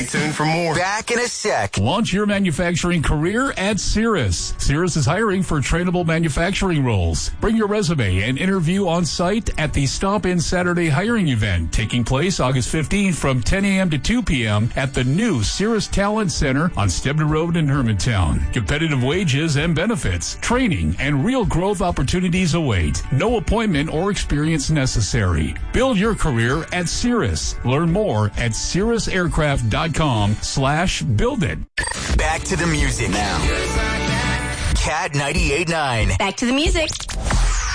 Stay tuned for more. Back in a sec. Launch your manufacturing career at Cirrus. Cirrus is hiring for trainable manufacturing roles. Bring your resume and interview on site at the Stop In Saturday hiring event taking place August 15th from 10 a.m. to 2 p.m. at the new Cirrus Talent Center on Stebner Road in Hermantown. Competitive wages and benefits, training, and real growth opportunities await. No appointment or experience necessary. Build your career at Cirrus. Learn more at cirrusaircraft.com/build it. Back to the music now. Cat 98.9. Back to the music.